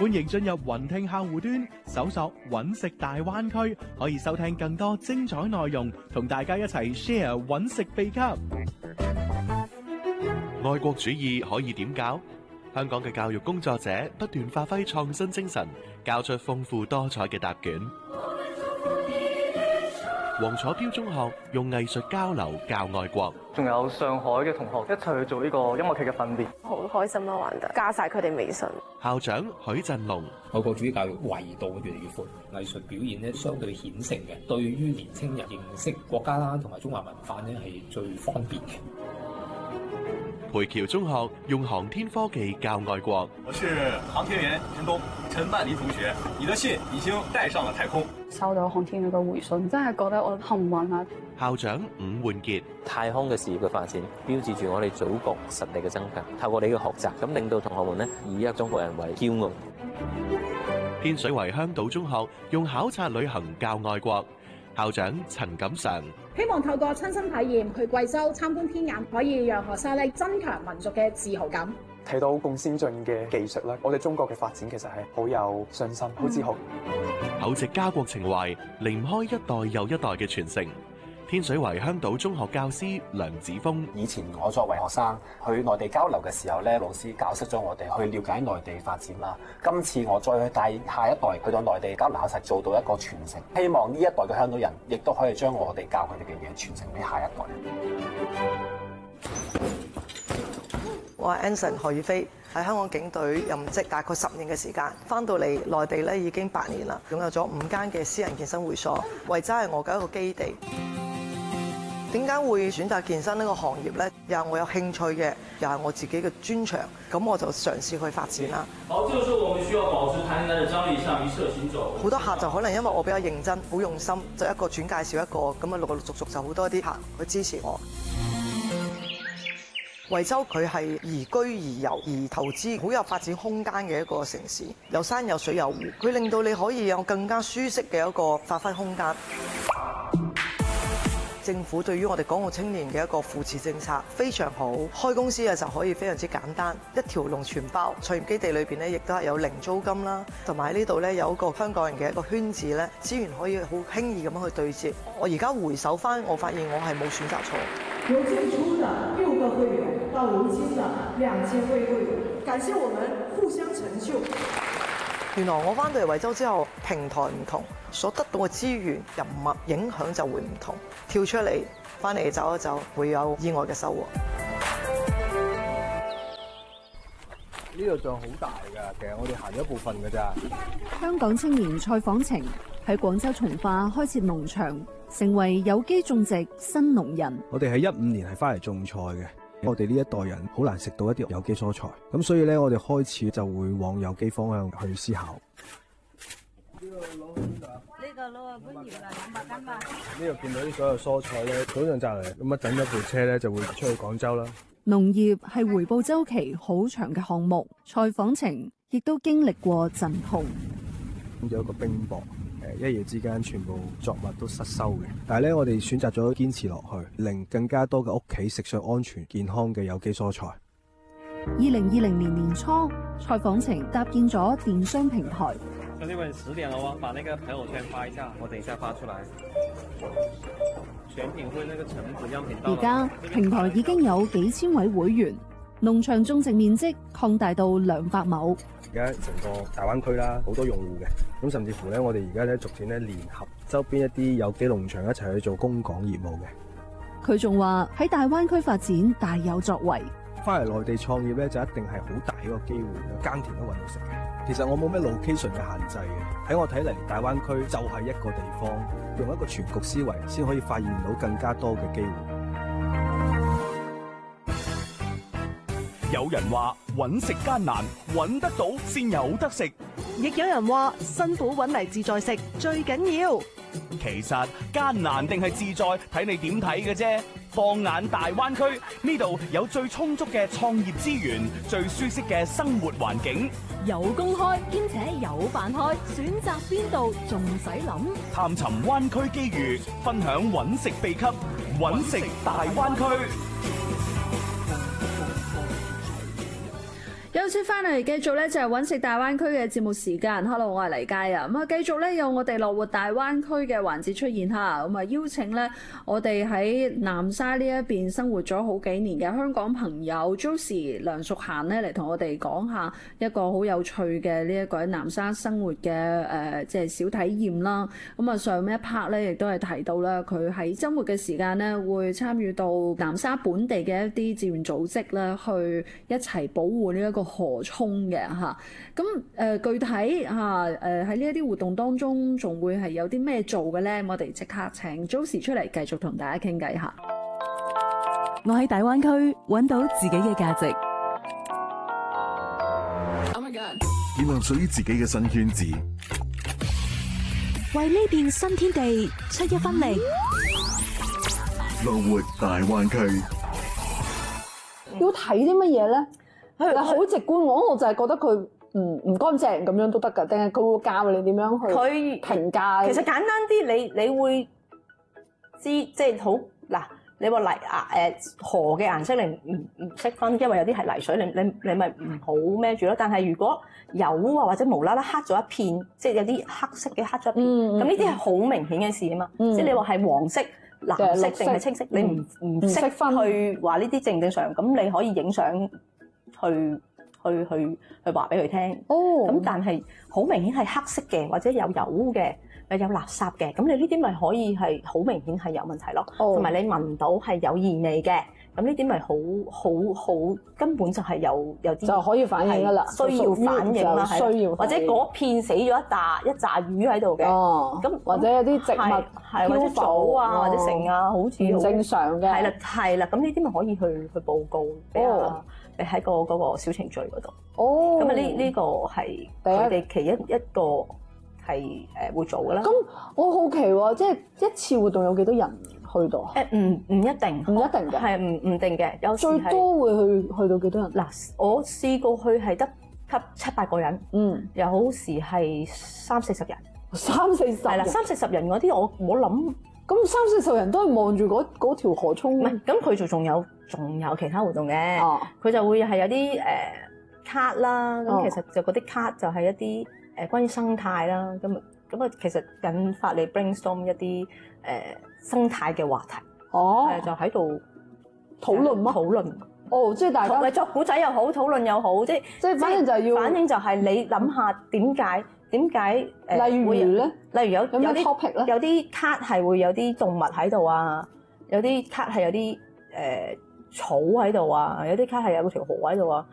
歡迎進入雲聽客戶端，搜索揾食大灣區，可以收聽更多精彩內容，同大家一齊 share 揾食秘笈。愛國主義可以點教？香港嘅教育工作者不斷發揮創新精神，教出豐富多彩嘅答卷。黃楚標中學用藝術交流教愛國， 仲有上海嘅同學一齊去做呢個音樂劇嘅訓練， 好開心啦！玩得加晒佢哋微信。 校長許振龍， 愛國主義教育維度越嚟越闊，藝術表現咧相對顯性嘅，對於年青人認識國家啦同埋中華文化咧係最方便嘅。 培僑中學用航天科技教愛國。 我是航天員陳曼妮同學，你的信已經帶上了太空。 收到航天員嘅回信，真係覺得我幸運啊！ 校長伍煥傑， 太空嘅事業嘅發展，標誌住我哋祖國實力嘅增強。透過你嘅學習，咁令到同學們呢以一個中國人為驕傲。 天水圍香島中學用考察旅行教愛國。校長陳錦常， 希望透過親身體驗去貴州參觀天眼，可以讓學生咧增強民族嘅自豪感。 睇到咁先進嘅技術咧，我哋中國嘅發展其實係好有信心、好自豪。 厚植家國情懷，離唔開一代又一代嘅傳承。天水圍香島中學教師梁子峰， 以前我作為學生去內地交流嘅時候咧，老師教識咗我哋去了解內地發展啦。今次我再去帶下一代去到內地交流，實做到一個傳承。希望呢一代嘅香港人亦都可以將我哋教佢哋嘅嘢傳承俾下一代。 我係 Anson 何宇飛，喺香港警隊任職大概10年嘅時間，翻到嚟內地咧已經8年啦，擁有咗5間嘅私人健身會所，維州係我嘅一個基地。點解會選擇健身呢個行業呢？又係我有興趣嘅，又係我自己嘅專長，咁我就嘗試去發展啦。 好，這個時候我們需要保持彈性嘅張力，向於攝行走。 好多客就可能因為我比較認真、好用心，就一個轉介紹一個，咁啊陸陸續續就好多啲客去支持我。惠州佢係宜居宜遊宜投資，好有發展空間嘅一個城市，有山有水有湖，佢令到你可以有更加舒適嘅一個發揮空間。政府對於我哋港澳青年嘅一個扶持政策非常好，開公司嘅時候可以非常之簡單，一條龍全包。創業基地裏邊咧，亦都係有零租金啦，同埋喺呢度咧有一個香港人嘅一個圈子咧，資源可以好輕易咁樣去對接。我而家回首翻，我發現我係冇選擇錯。 由最初的6個會員到如今的2000位會員，感謝我們互相成就。 原來我翻到嚟惠州之後，平台唔同，所得到嘅資源、人脈影響就會唔同。跳出嚟，翻嚟走一走，會有意外嘅收穫。 呢度仲好大㗎，其實我哋行咗一部分㗎咋。 香港青年蔡訪晴喺廣州從化開設農場，成為有機種植新農人。 我哋喺15年係翻嚟種菜嘅。我哋呢一代人好難食到一啲有機蔬菜，咁所以咧，我哋開始就會往有機方向去思考。 呢個攞啊，搬搖啦，200斤吧。 呢度見到啲所有蔬菜咧，早上摘嚟，咁等一部車咧就會出去廣州啦。 農業係回報週期好長嘅項目，蔡訪晴亦都經歷過陣痛。 有一個冰雹。一夜之間全部作物都失收嘅，但係咧我哋選擇咗堅持落去，令更加多嘅屋企食上安全健康嘅有機蔬菜。 2020年年初，蔡訪晴搭建咗電商平台。 兄弟們10點了哦，把那個朋友圈發一下，我等一下發出來。選品會那個橙子樣品到。 而家平台已經有幾千位會員，農場種植面積擴大到200畝。 而家成個大灣區啦，好多用戶嘅，咁甚至乎咧，我哋而家咧逐漸咧聯合周邊一啲有機農場一齊去做供港業務嘅。 佢仲話喺大灣區發展大有作為。 翻嚟內地創業咧，就一定係好大一個機會，耕田都揾到食嘅。其實我冇咩 location 嘅限制嘅，喺我睇嚟，大灣區就係一個地方，用一個全局思維，先可以發現到更加多嘅機會。 有人話揾食艱難，揾得到先有得食； 亦有人話辛苦揾嚟自在食最緊要。 其實艱難定係自在，睇你點睇嘅啫。放眼大灣區，呢度有最充足嘅創業資源，最舒適嘅生活環境， 有公開兼且有辦開，選擇邊度仲使諗？ 探尋灣區機遇，分享揾食秘笈，揾食大灣區。 有休息翻嚟，繼續咧就係揾食大灣區嘅節目時間。Hello， 我係黎佳啊。咁啊，繼續咧有我哋樂活大灣區嘅環節出現嚇。咁啊，邀請咧我哋喺南沙呢一邊生活咗好幾年嘅香港朋友 Josie 梁淑嫻咧嚟同我哋講下一個好有趣嘅呢一個喺南沙生活嘅即係小體驗啦。咁啊，上一 part 咧亦都係提到啦，佢喺週末嘅時間咧會參與到南沙本地嘅一啲志願組織咧，去一齊保護呢一個河涌嘅嚇。咁具體嚇喺呢一啲活動當中，仲會係有啲咩做嘅咧？我哋即刻請 Josie 出嚟繼續同大家傾偈下。 我喺大灣區揾到自己嘅價值。 建立屬於自己嘅新圈子， 為呢片新天地出一分力。 樂活大灣區要睇啲乜嘢咧？好直觀，我就係覺得佢唔乾淨咁樣都得㗎，定係佢會教你點樣去評價？ 其實簡單啲，你會知即係好嗱。你話河嘅顏色你唔識分，因為有啲係泥水，你咪唔好孭住咯。但係如果有啊或者無啦啦黑咗一片，即係有啲黑色嘅黑咗一片，咁呢啲係好明顯嘅事啊嘛。即係你話係黃色、藍色定係青色，你唔識分去話呢啲正唔正常，咁你可以影相去話俾佢聽。咁但係好明顯係黑色嘅，或者有油嘅。有垃圾嘅，咁你呢啲咪可以係好明顯係有問題咯，同埋你聞到係有異味嘅，咁呢啲咪好根本就係有啲就可以反映㗎啦， 需要反映啦，或者嗰片死咗一紮魚喺度嘅，咁或者有啲植物或者藻啊或者成啊，好似唔正常嘅， 係啦，咁呢啲咪可以去報告俾你喺嗰個小程序嗰度。咁啊呢個係佢哋其一個。係會做嘅啦。咁我好奇喎，即係一次活動有幾多人去到啊？ 唔一定， 唔一定嘅， 係唔定嘅。有時最多會去到幾多人？ 嗱，我試過去係得7-8個人，有時係30-40人。 30-40 係啦，30-40人嗰啲我冇諗。 咁30-40人都係望住嗰條河涌。 唔係，咁佢仲有其他活動嘅。佢就會係有啲卡啦。咁其實就嗰啲卡就係一啲。關於生態啦，咁啊，其實引發你 brainstorm 一啲生態嘅話題，就喺度討論嗎？ 討論， 即係大家作古仔又好，討論又好，即係反正就係要， 反正就係你諗下點解例如咧， 例如有啲 topic 咧， 有啲卡係會有啲動物喺度啊，有啲卡係有啲草喺度啊，有啲卡係有條河喺度啊。